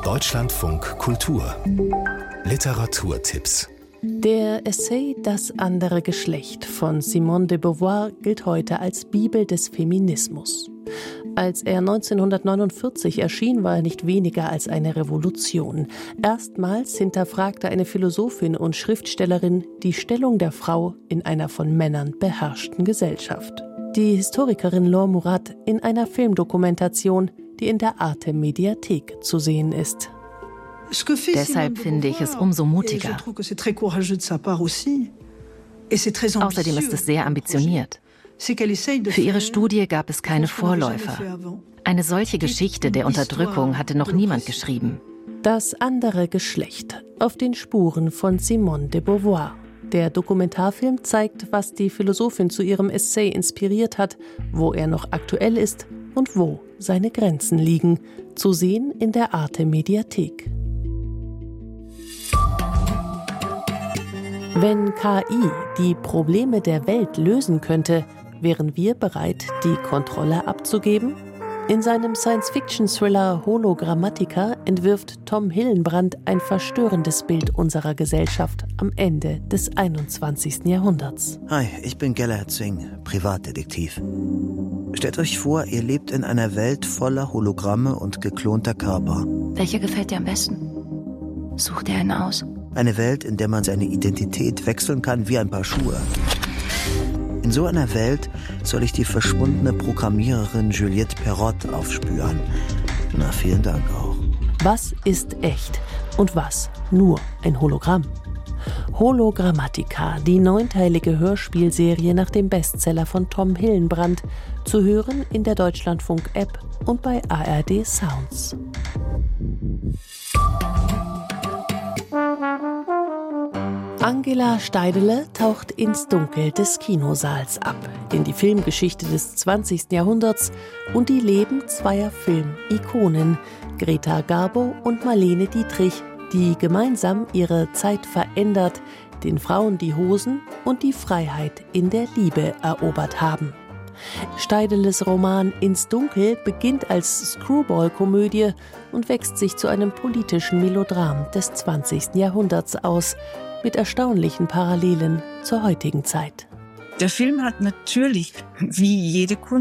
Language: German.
Deutschlandfunk Kultur Literaturtipps. Der Essay »Das andere Geschlecht« von Simone de Beauvoir gilt heute als Bibel des Feminismus. Als er 1949 erschien, war er nicht weniger als eine Revolution. Erstmals hinterfragte eine Philosophin und Schriftstellerin die Stellung der Frau in einer von Männern beherrschten Gesellschaft. Die Historikerin Laure Murat in einer Filmdokumentation, die in der Arte-Mediathek zu sehen ist. Deshalb finde ich es umso mutiger. Außerdem ist es sehr ambitioniert. Für ihre Studie gab es keine Vorläufer. Eine solche Geschichte der Unterdrückung hatte noch niemand geschrieben. Das andere Geschlecht, auf den Spuren von Simone de Beauvoir. Der Dokumentarfilm zeigt, was die Philosophin zu ihrem Essay inspiriert hat, wo er noch aktuell ist und wo seine Grenzen liegen. Zu sehen in der Arte-Mediathek. Wenn KI die Probleme der Welt lösen könnte, wären wir bereit, die Kontrolle abzugeben? In seinem Science-Fiction-Thriller Hologrammatica entwirft Tom Hillenbrand ein verstörendes Bild unserer Gesellschaft am Ende des 21. Jahrhunderts. Hi, ich bin Gellert Singh, Privatdetektiv. Stellt euch vor, ihr lebt in einer Welt voller Hologramme und geklonter Körper. Welcher gefällt dir am besten? Such dir einen aus. Eine Welt, in der man seine Identität wechseln kann wie ein Paar Schuhe. In so einer Welt soll ich die verschwundene Programmiererin Juliette Perrott aufspüren. Na, vielen Dank auch. Was ist echt und was nur ein Hologramm? Hologrammatica, die 9-teilige Hörspielserie nach dem Bestseller von Tom Hillenbrand, zu hören in der Deutschlandfunk-App und bei ARD Sounds. Angela Steidele taucht ins Dunkel des Kinosaals ab, in die Filmgeschichte des 20. Jahrhunderts und die Leben zweier Filmikonen, Greta Garbo und Marlene Dietrich, die gemeinsam ihre Zeit verändert, den Frauen die Hosen und die Freiheit in der Liebe erobert haben. Steideles Roman »Ins Dunkel« beginnt als Screwball-Komödie und wächst sich zu einem politischen Melodram des 20. Jahrhunderts aus, mit erstaunlichen Parallelen zur heutigen Zeit. Der Film hat natürlich, wie jede Kunst,